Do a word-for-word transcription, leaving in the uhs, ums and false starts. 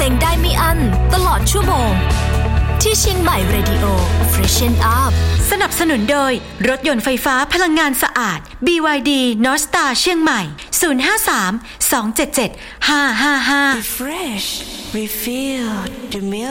ลงได้ไม่อั้นตลอดชั่วโมงที่เชียงใหม่ Radio Freshen Up สนับสนุนโดยรถยนต์ไฟฟ้าพลังงานสะอาด บี วาย ดี North Star เชียงใหม่ศูนย์ ห้า สาม สอง เจ็ด เจ็ด ห้า ห้า ห้า Refresh Refill the